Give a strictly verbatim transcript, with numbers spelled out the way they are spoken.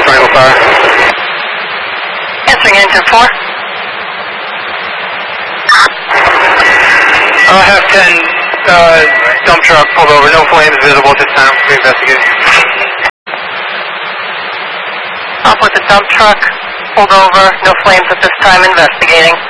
Triangle Fire. Answering engine four. Uh, half ten, uh, dump truck pulled over. No flames visible at this time. We investigate. Off with the dump truck. Pulled over. No flames at this time. Investigating.